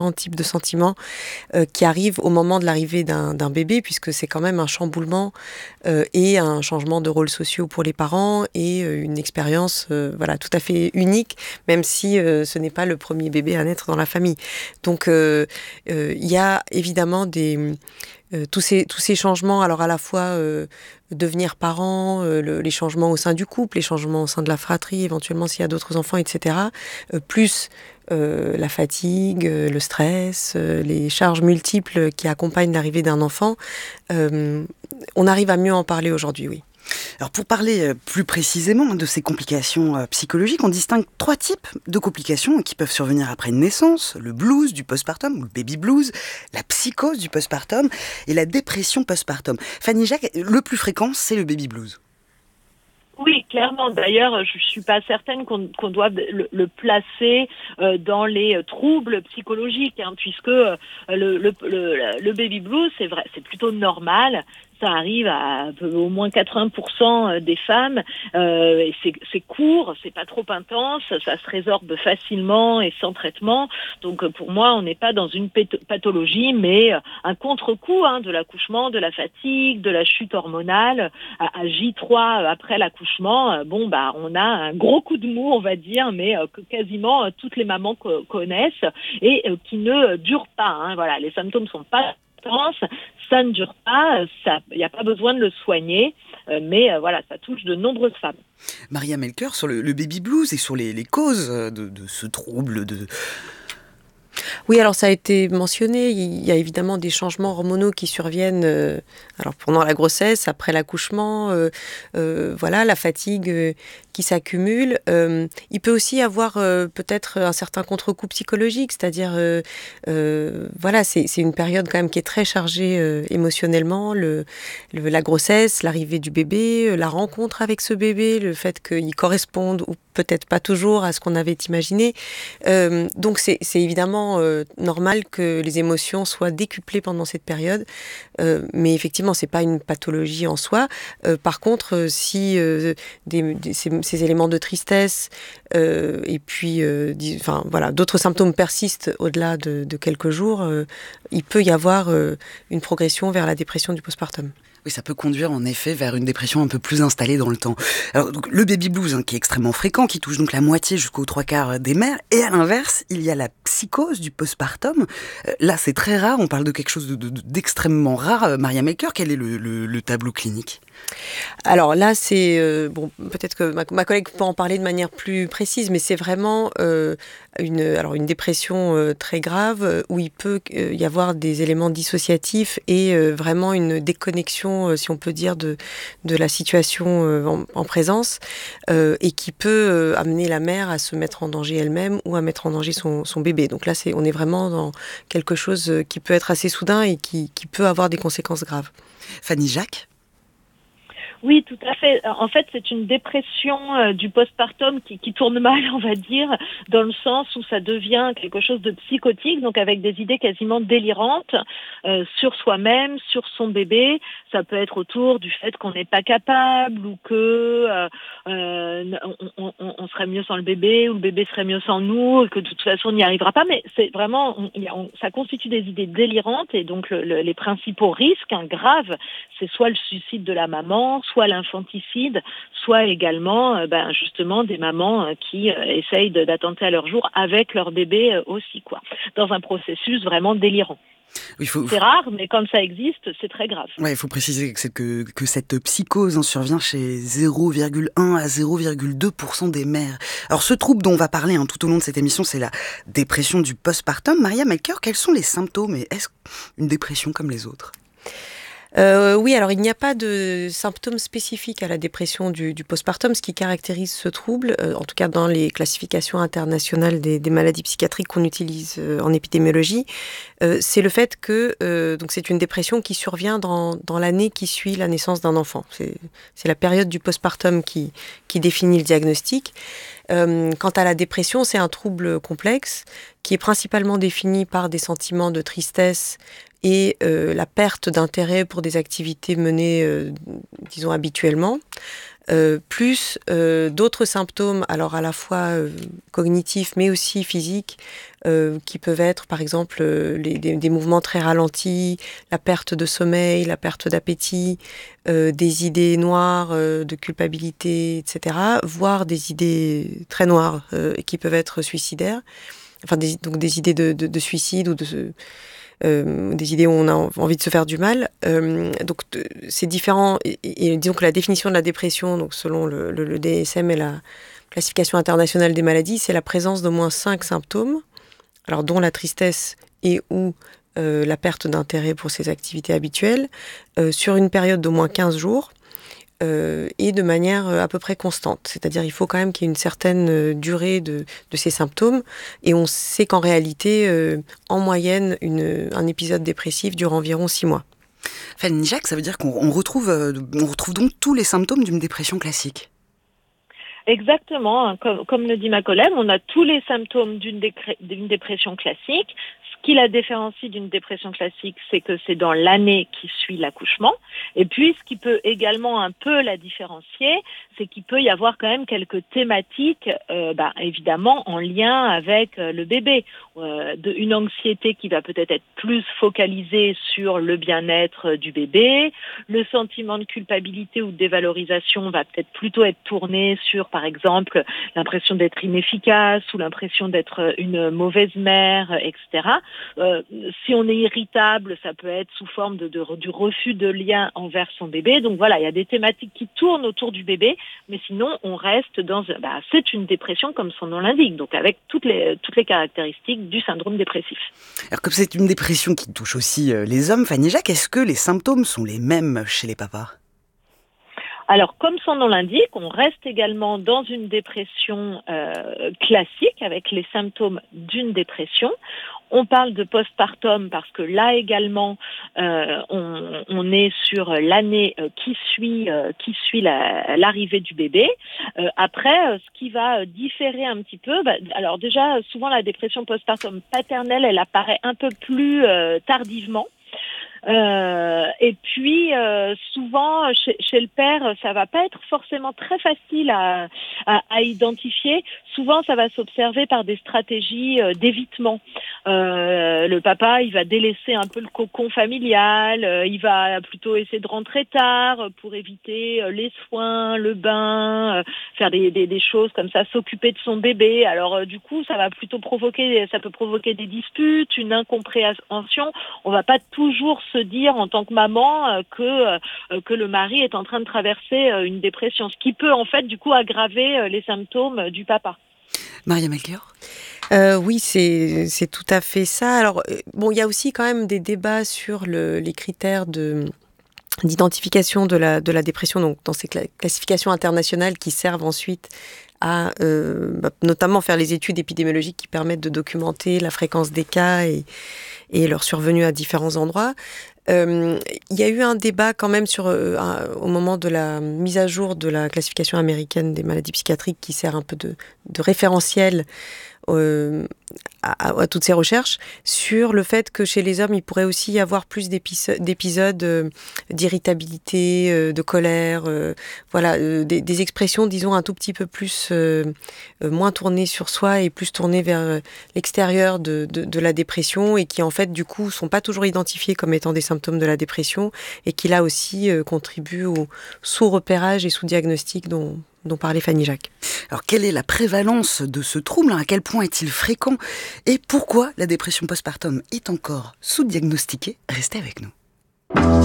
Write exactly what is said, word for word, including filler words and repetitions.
types de sentiments euh, qui arrivent au moment de l'arrivée d'un, d'un bébé, puisque c'est quand même un chamboulement euh, et un changement de rôles sociaux pour les parents et euh, une expérience euh, voilà, tout à fait unique, même si euh, ce n'est pas le premier bébé à naître dans la famille. Donc il euh, euh, y a évidemment des... Euh, tous ces tous ces changements, alors à la fois euh, devenir parent, euh, le, les changements au sein du couple, les changements au sein de la fratrie, éventuellement s'il y a d'autres enfants, et cetera. Euh, plus euh, la fatigue, euh, le stress, euh, les charges multiples qui accompagnent l'arrivée d'un enfant, euh, on arrive à mieux en parler aujourd'hui, oui. Alors pour parler plus précisément de ces complications psychologiques, on distingue trois types de complications qui peuvent survenir après une naissance: le blues du postpartum ou le baby blues, la psychose du postpartum et la dépression postpartum. Fanny Jacques, le plus fréquent, c'est le baby blues. Oui, clairement. D'ailleurs, je ne suis pas certaine qu'on, qu'on doive le, le placer euh, dans les troubles psychologiques, hein, puisque euh, le, le, le, le baby blues, c'est vrai, c'est plutôt normal. Ça arrive à au moins quatre-vingts pour cent des femmes. Euh, et c'est, c'est court, c'est pas trop intense, ça se résorbe facilement et sans traitement. Donc pour moi, on n'est pas dans une pathologie, mais un contre-coup hein, de l'accouchement, de la fatigue, de la chute hormonale. À, à J trois après l'accouchement, bon bah on a un gros coup de mou, on va dire, mais que quasiment toutes les mamans co- connaissent et qui ne dure pas. Hein, voilà, les symptômes sont pas ça ne dure pas, il n'y a pas besoin de le soigner, euh, mais euh, voilà, ça touche de nombreuses femmes. Maria Melchior, sur le, le baby blues et sur les, les causes de, de ce trouble, de... Oui, alors ça a été mentionné, il y a évidemment des changements hormonaux qui surviennent euh, alors pendant la grossesse, après l'accouchement, euh, euh, voilà, la fatigue euh, qui s'accumule. Euh, il peut aussi y avoir euh, peut-être un certain contre-coup psychologique, c'est-à-dire, euh, euh, voilà, c'est, c'est une période quand même qui est très chargée euh, émotionnellement, le, le, la grossesse, l'arrivée du bébé, la rencontre avec ce bébé, le fait qu'il corresponde ou peut-être pas toujours à ce qu'on avait imaginé. Euh, donc c'est, c'est évidemment euh, normal que les émotions soient décuplées pendant cette période, euh, mais effectivement c'est pas une pathologie en soi. Euh, par contre, euh, si euh, des, des, ces, ces éléments de tristesse euh, et puis, euh, dis, enfin voilà, d'autres symptômes persistent au-delà de, de quelques jours, euh, il peut y avoir euh, une progression vers la dépression du postpartum. Oui, ça peut conduire en effet vers une dépression un peu plus installée dans le temps. Alors, donc, le baby blues, hein, qui est extrêmement fréquent, qui touche donc la moitié jusqu'aux trois quarts des mères. Et à l'inverse, il y a la psychose du postpartum. Euh, là, c'est très rare, on parle de quelque chose de, de, d'extrêmement rare. Euh, Maria Melchior, quel est le, le, le tableau clinique ? Alors là, c'est euh, bon, peut-être que ma, ma collègue peut en parler de manière plus précise, mais c'est vraiment euh, une, alors une dépression euh, très grave euh, où il peut euh, y avoir des éléments dissociatifs et euh, vraiment une déconnexion, euh, si on peut dire, de, de la situation euh, en, en présence euh, et qui peut euh, amener la mère à se mettre en danger elle-même ou à mettre en danger son, son bébé. Donc là, c'est, on est vraiment dans quelque chose qui peut être assez soudain et qui, qui peut avoir des conséquences graves. Fanny Jacques ? Oui, tout à fait. En fait, c'est une dépression euh, du postpartum qui, qui tourne mal, on va dire, dans le sens où ça devient quelque chose de psychotique, donc avec des idées quasiment délirantes euh, sur soi-même, sur son bébé. Ça peut être autour du fait qu'on n'est pas capable ou que euh, euh, on, on, on serait mieux sans le bébé ou le bébé serait mieux sans nous, et que de toute façon on n'y arrivera pas. Mais c'est vraiment, on, on, ça constitue des idées délirantes et donc le, le, les principaux risques hein, graves, c'est soit le suicide de la maman, soit l'infanticide, soit également euh, ben, justement des mamans euh, qui euh, essayent de, d'attenter à leur jour avec leur bébé euh, aussi, quoi, dans un processus vraiment délirant. Oui, faut, c'est rare, mais quand ça existe, c'est très grave. Ouais, il faut préciser que, que, que cette psychose hein, survient chez zéro virgule un à zéro virgule deux pour cent des mères. Alors ce trouble dont on va parler hein, tout au long de cette émission, c'est la dépression du postpartum. Maria Melchior, quels sont les symptômes et est-ce une dépression comme les autres ? Euh, oui, alors il n'y a pas de symptômes spécifiques à la dépression du, du postpartum. Ce qui caractérise ce trouble, euh, en tout cas dans les classifications internationales des, des maladies psychiatriques qu'on utilise euh, en épidémiologie, euh, c'est le fait que euh, donc c'est une dépression qui survient dans, dans l'année qui suit la naissance d'un enfant. C'est, c'est la période du postpartum qui, qui définit le diagnostic. Euh, quant à la dépression, c'est un trouble complexe qui est principalement défini par des sentiments de tristesse et euh, la perte d'intérêt pour des activités menées, euh, disons, habituellement. euh, plus euh, d'autres symptômes, alors à la fois euh, cognitifs mais aussi physiques, euh, qui peuvent être par exemple euh, les, des, des mouvements très ralentis, la perte de sommeil, la perte d'appétit, euh, des idées noires euh, de culpabilité, et cetera, voire des idées très noires euh, qui peuvent être suicidaires, enfin des, donc des idées de, de, de suicide ou de... Euh, des idées où on a envie de se faire du mal. Euh, donc t- c'est différent. Et, et disons que la définition de la dépression, donc selon le, le, le D S M et la classification internationale des maladies, c'est la présence d'au moins cinq symptômes, alors dont la tristesse et ou euh, la perte d'intérêt pour ses activités habituelles, euh, sur une période d'au moins quinze jours. Euh, et de manière euh, à peu près constante. C'est-à-dire il faut quand même qu'il y ait une certaine euh, durée de, de ces symptômes. Et on sait qu'en réalité, euh, en moyenne, une, un épisode dépressif dure environ six mois. Fanny Jacques, ça veut dire qu'on on retrouve, euh, on retrouve donc tous les symptômes d'une dépression classique. Exactement, comme, comme le dit ma collègue, on a tous les symptômes d'une, décré- d'une dépression classique. Ce qui la différencie d'une dépression classique, c'est que c'est dans l'année qui suit l'accouchement. Et puis, ce qui peut également un peu la différencier, c'est qu'il peut y avoir quand même quelques thématiques, euh, bah, évidemment, en lien avec euh, le bébé. Euh, de, une anxiété qui va peut-être être plus focalisée sur le bien-être du bébé. Le sentiment de culpabilité ou de dévalorisation va peut-être plutôt être tourné sur, par exemple, l'impression d'être inefficace ou l'impression d'être une mauvaise mère, et cetera. Euh, si on est irritable, ça peut être sous forme de, de, du refus de lien envers son bébé. Donc voilà, il y a des thématiques qui tournent autour du bébé, mais sinon on reste dans... Bah, c'est une dépression comme son nom l'indique, donc avec toutes les, toutes les caractéristiques du syndrome dépressif. Alors comme c'est une dépression qui touche aussi euh, les hommes, Fanny Jacques, est-ce que les symptômes sont les mêmes chez les papas ? Alors, comme son nom l'indique, on reste également dans une dépression euh, classique avec les symptômes d'une dépression. On parle de postpartum parce que là également, euh, on, on est sur l'année euh, qui suit, euh, qui suit la, l'arrivée du bébé. Euh, après, euh, ce qui va différer un petit peu, bah, alors déjà, souvent la dépression postpartum paternelle, elle apparaît un peu plus euh, tardivement. Euh, et puis euh, souvent chez, chez le père, ça va pas être forcément très facile à, à, à identifier. Souvent, ça va s'observer par des stratégies euh, d'évitement. Euh, le papa, il va délaisser un peu le cocon familial. Euh, il va plutôt essayer de rentrer tard pour éviter euh, les soins, le bain, euh, faire des, des, des choses comme ça, s'occuper de son bébé. Alors euh, du coup, ça va plutôt provoquer, ça peut provoquer des disputes, une incompréhension. On va pas toujours se dire en tant que maman euh, que euh, que le mari est en train de traverser euh, une dépression, ce qui peut en fait du coup aggraver euh, les symptômes euh, du papa. Maria Melchior ? Euh, oui, c'est, c'est tout à fait ça. Alors, euh, bon, il y a aussi quand même des débats sur le, les critères de, d'identification de la, de la dépression, donc dans ces cla- classifications internationales qui servent ensuite à euh, bah, notamment faire les études épidémiologiques qui permettent de documenter la fréquence des cas et, et leur survenue à différents endroits. Euh, il y a eu un débat quand même sur, euh, un, au moment de la mise à jour de la classification américaine des maladies psychiatriques qui sert un peu de, de référentiel euh, à, à toutes ces recherches, sur le fait que chez les hommes, il pourrait aussi y avoir plus d'épisodes, d'épisodes euh, d'irritabilité, euh, de colère, euh, voilà, euh, des, des expressions, disons, un tout petit peu plus, euh, euh, moins tournées sur soi et plus tournées vers l'extérieur de, de, de la dépression et qui, en fait, du coup, sont pas toujours identifiées comme étant des symptômes de la dépression et qui, là aussi, euh, contribuent au sous-repérage et sous-diagnostic dont dont parlait Fanny Jacques. Alors, quelle est la prévalence de ce trouble ? À quel point est-il fréquent ? Et pourquoi la dépression postpartum est encore sous-diagnostiquée ? Restez avec nous.